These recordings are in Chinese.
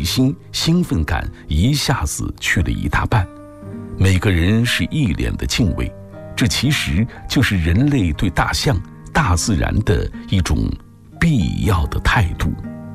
心、兴奋感一下子去了一大半，每个人是一脸的敬畏。这其实就是人类对大象、大自然的一种必要的态度。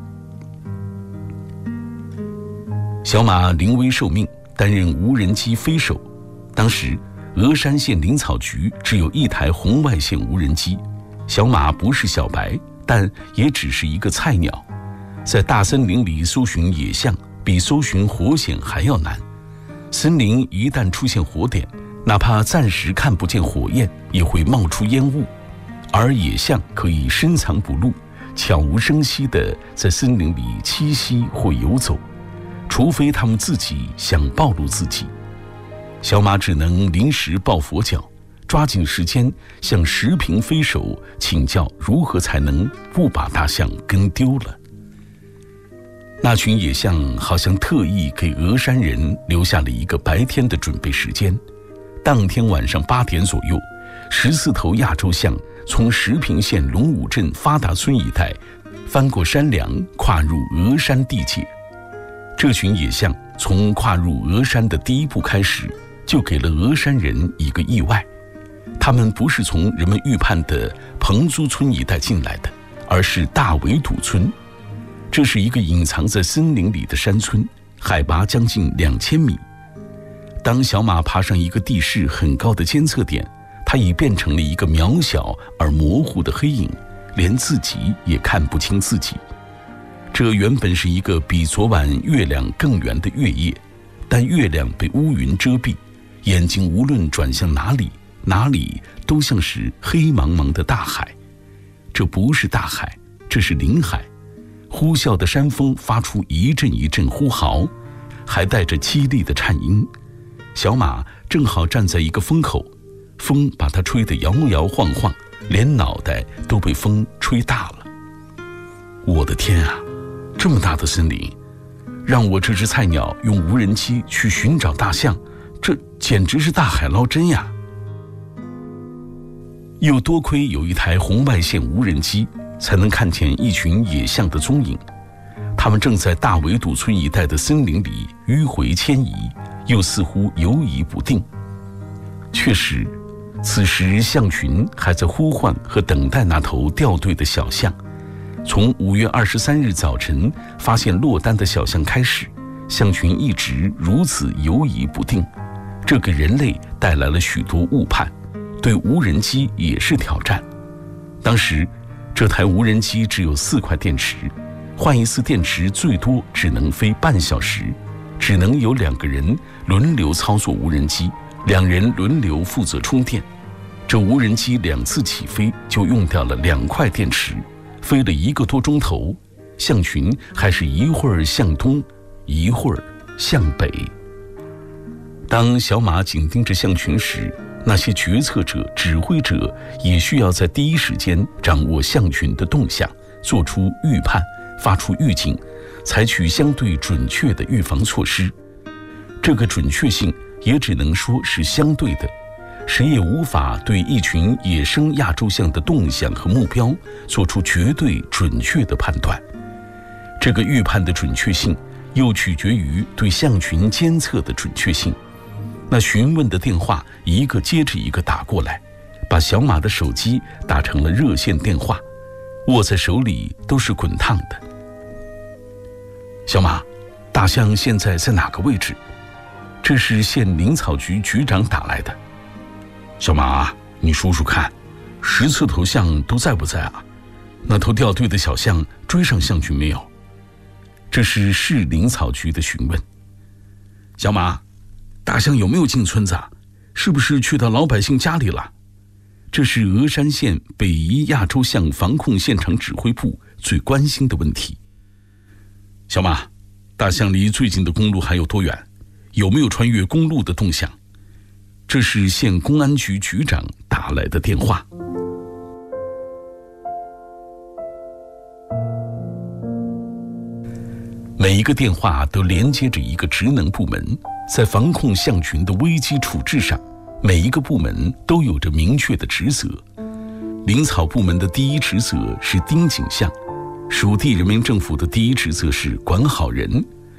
小马临危受命，担任无人机飞手。当时峨山县林草局只有一台红外线无人机，小马不是小白，但也只是一个菜鸟。在大森林里搜寻野象，比搜寻活蚬还要难。森林一旦出现火点，哪怕暂时看不见火焰，也会冒出烟雾。而野象可以深藏不露，悄无声息地在森林里栖息或游走，除非他们自己想暴露自己。小马只能临时抱佛脚，抓紧时间向石屏飞手请教如何才能不把大象跟丢了。那群野象好像特意给峨山人留下了一个白天的准备时间。当天晚上8点左右，14头亚洲象从石屏县龙武镇发达村一带翻过山梁，跨入峨山地界。这群野象从跨入峨山的第一步开始，就给了峨山人一个意外。他们不是从人们预判的彭租村一带进来的，而是大围堵村。这是一个隐藏在森林里的山村，海拔将近2000米。当小马爬上一个地势很高的监测点，它已变成了一个渺小而模糊的黑影，连自己也看不清自己。这原本是一个比昨晚月亮更圆的月夜，但月亮被乌云遮蔽，眼睛无论转向哪里，哪里都像是黑茫茫的大海。这不是大海，这是林海。呼啸的山风发出一阵一阵呼号，还带着凄厉的颤音。小马正好站在一个风口，风把它吹得摇摇晃晃，连脑袋都被风吹大了。我的天啊，这么大的森林，让我这只菜鸟用无人机去寻找大象，这简直是大海捞针呀！又多亏有一台红外线无人机，才能看见一群野象的踪影。他们正在大围堵村一带的森林里迂回迁移，又似乎游移不定。确实，此时象群还在呼唤和等待那头掉队的小象。从5月23日早晨发现落单的小象开始，象群一直如此游移不定，这给人类带来了许多误判，对无人机也是挑战。当时这台无人机只有4块电池，换一次电池最多只能飞半小时，只能有2个人轮流操作无人机，2人轮流负责充电。这无人机2次起飞就用掉了2块电池，飞了1个多钟头，象群还是一会儿向东，一会儿向北。当小马紧盯着象群时，那些决策者、指挥者也需要在第一时间掌握象群的动向，做出预判，发出预警，采取相对准确的预防措施。这个准确性也只能说是相对的，谁也无法对一群野生亚洲象的动向和目标做出绝对准确的判断。这个预判的准确性又取决于对象群监测的准确性。那询问的电话一个接着一个打过来，把小马的手机打成了热线电话，握在手里都是滚烫的。小马，大象现在在哪个位置？这是县林草局局长打来的。小马，你数数看，14头象都在不在啊？那头掉队的小象追上象群没有？这是市林草局的询问。小马，大象有没有进村子啊？是不是去到老百姓家里了？这是峨山县北宜亚洲象防控现场指挥部最关心的问题。小马，大象离最近的公路还有多远？有没有穿越公路的动向？这是县公安局局长打来的电话。每一个电话都连接着一个职能部门，在防控象群的危机处置上，每一个部门都有着明确的职责。林草部门的第一职责是盯紧象，属地人民政府的第一职责是管好人，